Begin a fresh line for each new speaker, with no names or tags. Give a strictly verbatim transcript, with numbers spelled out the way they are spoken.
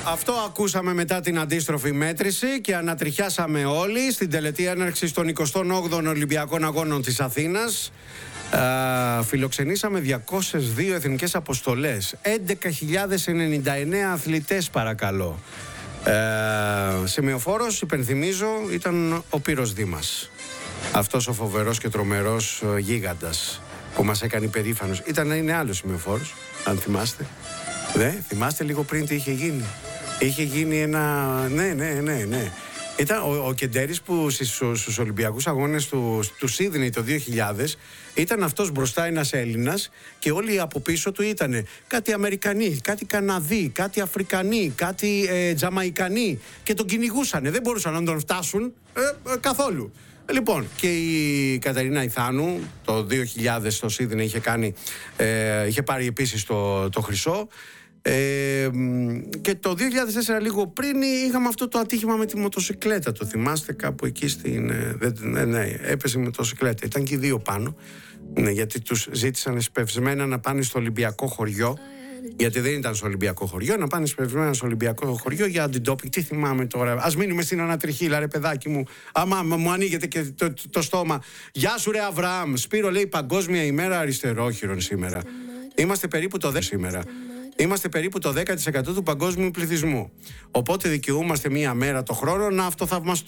Αυτό ακούσαμε μετά την αντίστροφη μέτρηση και ανατριχιάσαμε όλοι στην τελετή έναρξης των εικοστών όγδοων Ολυμπιακών Αγώνων της Αθήνας. Uh, φιλοξενήσαμε διακόσιες δύο εθνικές αποστολές, έντεκα χιλιάδες ενενήντα εννέα αθλητές, παρακαλώ. Uh, σημειοφόρος, υπενθυμίζω, ήταν ο Πύρος Δήμας. Αυτός ο φοβερός και τρομερός uh, γίγαντας που μας έκανε υπερήφανος. Ήταν, είναι άλλος σημειοφόρος, αν θυμάστε. Ναι, θυμάστε λίγο πριν τι είχε γίνει. Είχε γίνει ένα... Ναι, ναι, ναι, ναι. Ήταν ο, ο Κεντέρης που στους Ολυμπιακούς Αγώνες του, του Σίδνεϊ το δύο χιλιάδες ήταν αυτός μπροστά, ένας Έλληνας, και όλοι από πίσω του ήταν κάτι Αμερικανοί, κάτι Καναδοί, κάτι Αφρικανοί, κάτι ε, Τζαμαϊκανοί, και τον κυνηγούσανε, δεν μπορούσαν να τον φτάσουν ε, ε, καθόλου. Λοιπόν, και η Καταρίνα Ιθάνου το δύο χιλιάδες στο Σίδνεϊ είχε, κάνει, ε, είχε πάρει επίσης το, το χρυσό. Ε, και το δύο χιλιάδες τέσσερα, λίγο πριν, είχαμε αυτό το ατύχημα με τη μοτοσικλέτα. Το θυμάστε, κάπου εκεί στην... Ναι, ναι, έπεσε η μοτοσικλέτα. Ήταν και οι δύο πάνω, ναι, γιατί τους ζήτησαν εσπευσμένα να πάνε στο Ολυμπιακό χωριό. Γιατί δεν ήταν στο Ολυμπιακό χωριό, να πάνε εσπευσμένα στο Ολυμπιακό χωριό για αντιντόπινγκ. Τι θυμάμαι τώρα. Ας μείνουμε στην ανατριχίλα, ρε παιδάκι μου. Άμα μου ανοίγεται και το, το, το στόμα. Γεια σου, ρε Αβραάμ. Σπύρο, λέει, Παγκόσμια ημέρα αριστερόχειρων σήμερα. Είμαστε περίπου το δέκα σήμερα. Είμαστε περίπου το δέκα τοις εκατό του παγκόσμιου πληθυσμού. Οπότε δικαιούμαστε μία μέρα το χρόνο να αυτοθαυμαστούμε.